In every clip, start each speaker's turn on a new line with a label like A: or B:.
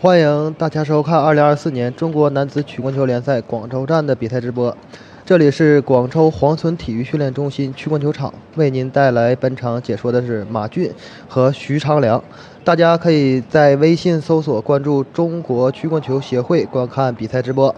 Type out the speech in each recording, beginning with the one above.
A: 欢迎大家收看2024年中国男子曲棍球联赛广州站的比赛直播。这里是广州黄村体育训练中心曲棍球场，为您带来本场解说的是马俊和徐长良。大家可以在微信搜索关注中国曲棍球协会观看比赛直播。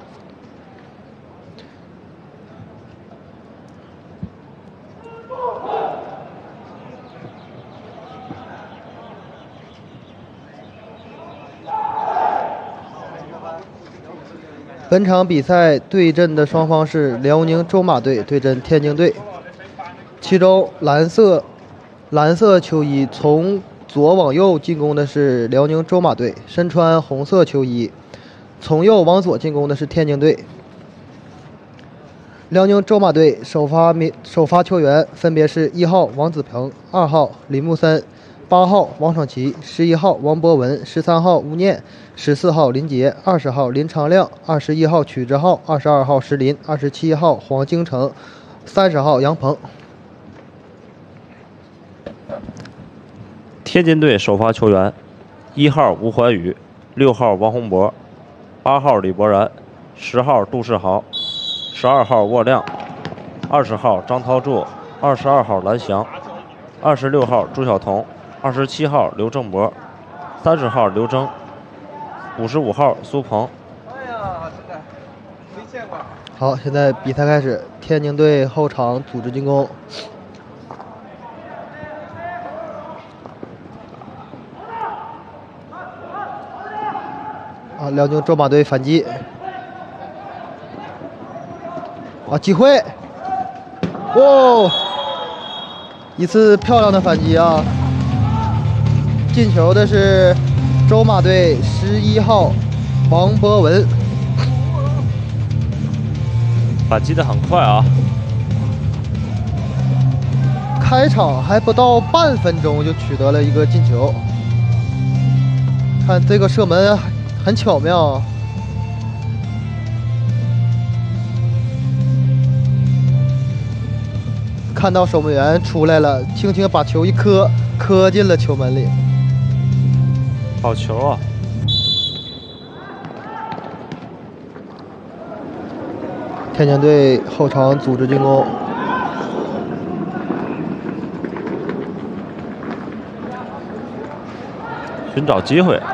A: 本场比赛对阵的双方是辽宁州马队对阵天津队，其中蓝色球衣从左往右进攻的是辽宁州马队，身穿红色球衣从右往左进攻的是天津队。辽宁州马队首发球员分别是1号王子鹏、2号李木森、8号王爽奇、11号王博文、13号吴念、14号林杰、20号林长亮、21号曲志浩、22号石林、27号黄京成、30号杨鹏。
B: 天津队首发球员：1号吴怀宇、6号王洪博、8号李博然、10号杜世豪、12号沃亮、20号张涛柱、22号蓝翔、26号朱晓彤、27号刘正博、30号刘铮、55号苏鹏。
A: 好，现在比赛开始，天津队后场组织进攻。辽宁州马队反击。机会！哦，一次漂亮的反击啊！进球的是州马队11号王博文，
B: 反击的很快啊！
A: 开场还不到半分钟就取得了一个进球，看这个射门很巧妙。看到守门员出来了，轻轻把球一磕进了球门里。
B: 好球啊！
A: 天津队后场组织进攻，
B: 寻找机会。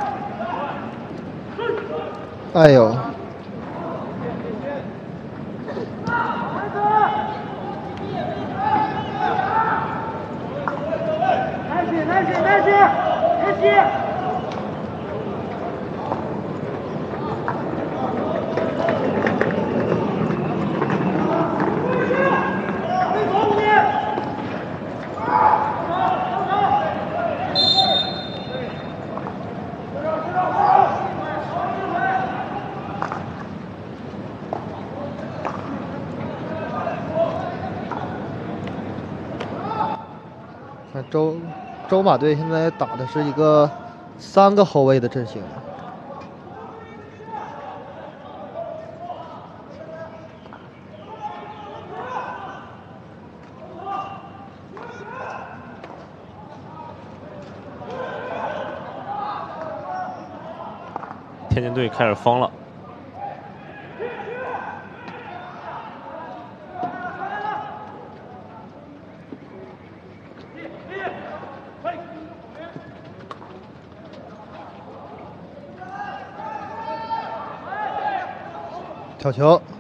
A: 哎呦！州马队现在打的是一个3个后卫的阵型。
B: 天津队开始疯了。
A: 挑球，